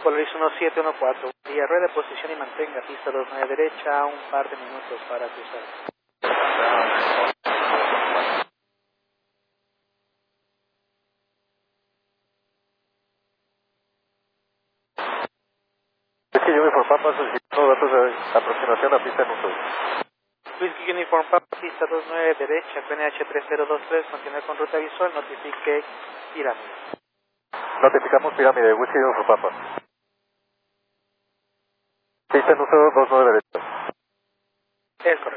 Polaris 1714, y rueda de posición y mantenga pista 29 derecha, un par de minutos para cruzar. Es que Uniform Papa solicitó datos de aproximación a pista en uso. Whisky Uniform Papa, pista 29 derecha, QNH 3023, continúe con ruta visual, notifique pirámide. Notificamos pirámide, Whisky Uniform Papa. Pista en uso 29 derecha. Es correcto.